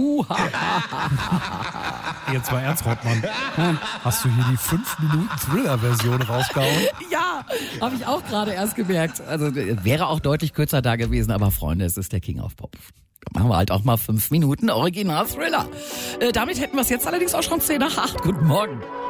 Jetzt mal ernst, Rottmann. Hast du hier die 5-Minuten-Thriller-Version rausgehauen? Ja, habe ich auch gerade erst gemerkt. Also wäre auch deutlich kürzer da gewesen, aber Freunde, es ist der King of Pop. Da machen wir halt auch mal 5 Minuten Original-Thriller. Damit hätten wir es jetzt allerdings auch schon 7:50. Guten Morgen.